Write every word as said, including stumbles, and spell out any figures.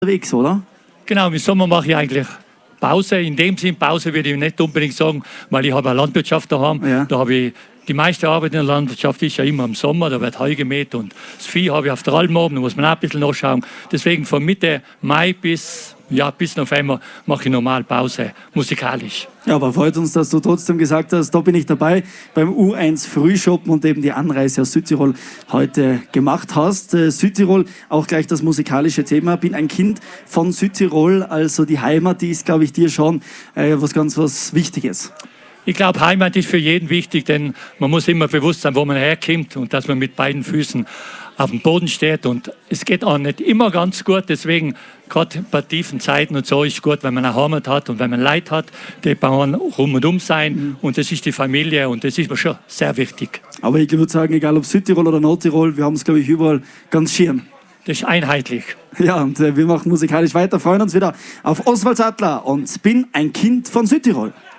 unterwegs, oder? Genau, im Sommer mache ich eigentlich Pause. In dem Sinn, Pause würde ich nicht unbedingt sagen, weil ich habe eine Landwirtschaft daheim. Ja. Da habe ich die meiste Arbeit in der Landwirtschaft ist ja immer im Sommer, da wird Heu gemäht und das Vieh habe ich auf der Alm oben, da muss man auch ein bisschen nachschauen. Deswegen von Mitte Mai bis, ja, bis November mache ich normal Pause, musikalisch. Ja, aber freut uns, dass du trotzdem gesagt hast, da bin ich dabei beim U eins Frühschoppen und eben die Anreise aus Südtirol heute gemacht hast. Äh, Südtirol, auch gleich das musikalische Thema. Bin ein Kind von Südtirol, also die Heimat, die ist, glaube ich, dir schon äh, was ganz was Wichtiges. Ich glaube, Heimat ist für jeden wichtig, denn man muss immer bewusst sein, wo man herkommt und dass man mit beiden Füßen auf dem Boden steht. Und es geht auch nicht immer ganz gut, deswegen gerade bei tiefen Zeiten und so ist es gut, wenn man eine Heimat hat und wenn man Leute hat, die bauen rum und um sein. Mhm. Und das ist die Familie und das ist mir schon sehr wichtig. Aber ich würde sagen, egal ob Südtirol oder Nordtirol, wir haben es, glaube ich, überall ganz schön. Das ist einheitlich. Ja, und äh, wir machen musikalisch weiter, freuen uns wieder auf Oswald Sattler und bin ein Kind von Südtirol.